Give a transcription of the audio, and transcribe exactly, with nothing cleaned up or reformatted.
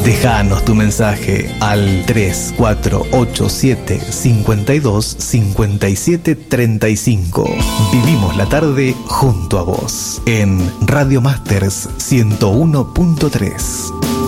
Déjanos tu mensaje al tres cuatro ocho siete, cinco dos, cinco siete tres cinco. Vivimos la tarde junto a vos en Radio Masters ciento uno punto tres.